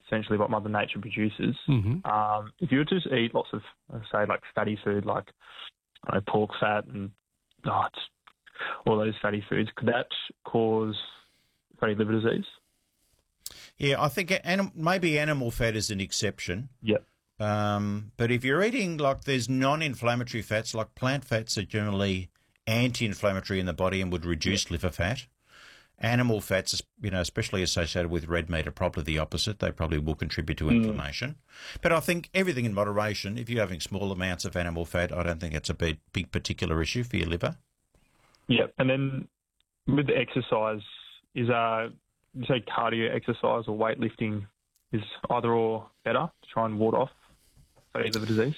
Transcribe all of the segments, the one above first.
essentially what Mother Nature produces. If you were to just eat lots of, say, like fatty food, like pork fat and all those fatty foods, could that cause fatty liver disease? Yeah, I think maybe animal fat is an exception. Yep. But if you're eating, like, there's non-inflammatory fats, like plant fats are generally anti-inflammatory in the body and would reduce liver fat. Animal fats, especially associated with red meat, are probably the opposite. They probably will contribute to inflammation. But I think everything in moderation. If you're having small amounts of animal fat, I don't think it's a big particular issue for your liver. Yeah, and then with the exercise, you say cardio exercise or weightlifting is either or better to try and ward off fatty liver disease?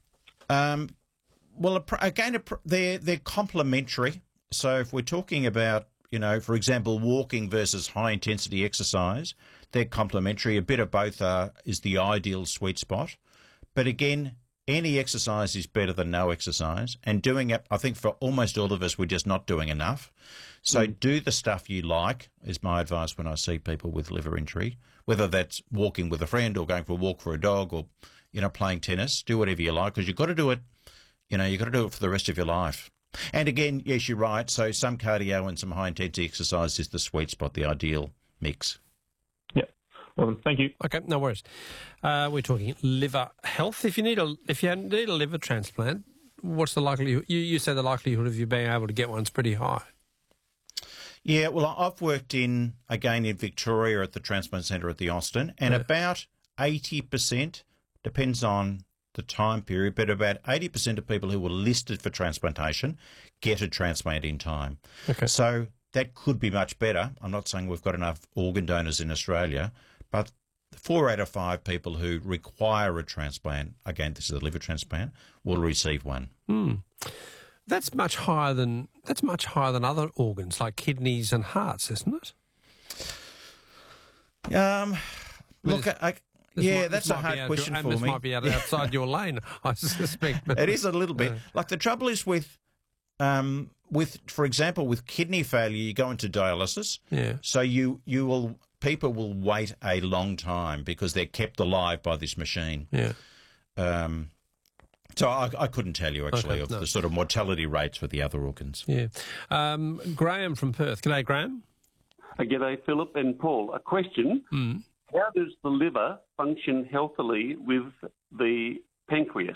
Well, again, they're complementary. So if we're talking about, for example, walking versus high-intensity exercise, they're complementary. A bit of both is the ideal sweet spot. But again, any exercise is better than no exercise. And doing it, I think for almost all of us, we're just not doing enough. So do the stuff you like, is my advice when I see people with liver injury, whether that's walking with a friend or going for a walk for a dog or, playing tennis. Do whatever you like, because you've got to do it, you've got to do it for the rest of your life. And again, yes, you're right. So some cardio and some high-intensity exercise is the sweet spot, the ideal mix. Yeah. Well, thank you. Okay, no worries. We're talking liver health. If you need a liver transplant, what's the likelihood? You say the likelihood of you being able to get one is pretty high. Yeah, well, I've worked in Victoria at the Transplant Centre at the Austin, and about 80%, depends on the time period, but about 80% of people who were listed for transplantation get a transplant in time. Okay. So that could be much better. I'm not saying we've got enough organ donors in Australia, but 4 out of 5 people who require a transplant, again, this is a liver transplant, will receive one. That's much higher than other organs like kidneys and hearts, isn't it? Look, that's a hard question for me. This might be outside your lane, I suspect. But it is a little bit. Like the trouble is with, for example, with kidney failure, you go into dialysis. Yeah. So people will wait a long time because they're kept alive by this machine. Yeah. So I couldn't tell you actually the sort of mortality rates for the other organs. Yeah. Graham from Perth. G'day, Graham. G'day, Philip and Paul. A question. How does the liver function healthily with the pancreas?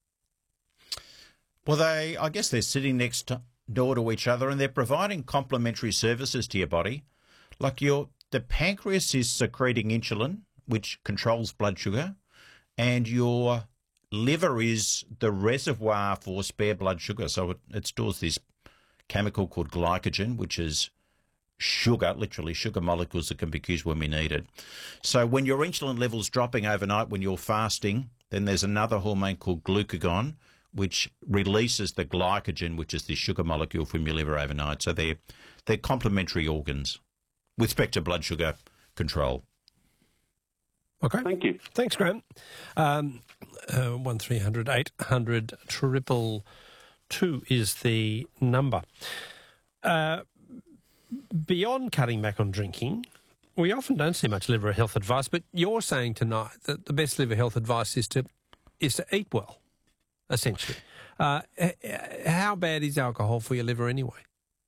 Well, I guess they're sitting next door to each other and they're providing complementary services to your body. Like the pancreas is secreting insulin, which controls blood sugar, and your liver is the reservoir for spare blood sugar. So it stores this chemical called glycogen, which is sugar, literally sugar molecules that can be used when we need it. So when your insulin level's dropping overnight when you're fasting, then there's another hormone called glucagon, which releases the glycogen, which is the sugar molecule from your liver overnight. So they're complementary organs with respect to blood sugar control. Okay. Thank you. Thanks, Graham. 1300 800 222 is the number. Beyond cutting back on drinking, we often don't see much liver health advice, but you're saying tonight that the best liver health advice is to eat well, essentially. How bad is alcohol for your liver anyway?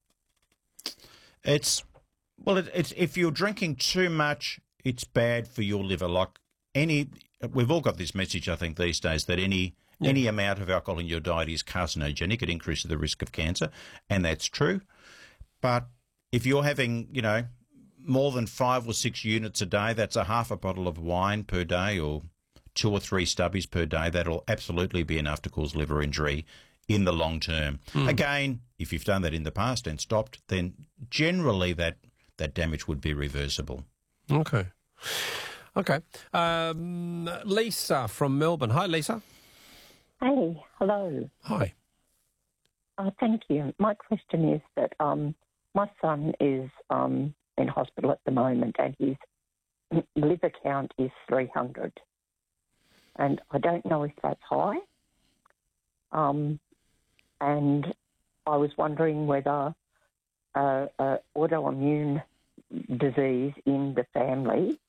It's if you're drinking too much, it's bad for your liver. We've all got this message, I think, these days that any amount of alcohol in your diet is carcinogenic. It increases the risk of cancer, and that's true. But if you're having, more than 5 or 6 units a day, that's a half a bottle of wine per day or 2 or 3 stubbies per day. That'll absolutely be enough to cause liver injury in the long term. Again, if you've done that in the past and stopped, then generally that damage would be reversible. Okay. Lisa from Melbourne. Hi, Lisa. Hey, hello. Hi. Thank you. My question is that my son is in hospital at the moment and his liver count is 300. And I don't know if that's high. And I was wondering whether autoimmune disease in the family